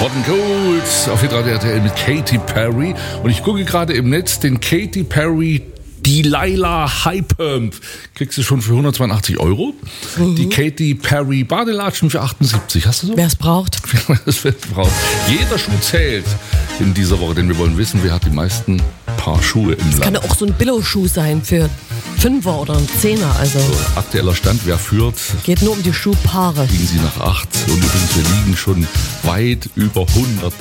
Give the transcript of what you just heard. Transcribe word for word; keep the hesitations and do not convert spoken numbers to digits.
Hot and Cold auf Hitradio R T L mit Katy Perry. Und ich gucke gerade im Netz den Katy Perry Delilah High Pump. Kriegst du schon für hundertzweiundachtzig Euro. Mhm. Die Katy Perry Badelatschen für achtundsiebzig. Hast du so? Wer es braucht. Wer es braucht. Jeder Schuh zählt in dieser Woche, denn wir wollen wissen, wer hat die meisten Paar Schuhe im Land. Das kann ja auch so ein Billo-Schuh sein für Fünfer oder ein Zehner. Also so, aktueller Stand, wer führt? Geht nur um die Schuhpaare. Liegen sie nach acht. Und übrigens, wir liegen schon weit über hundert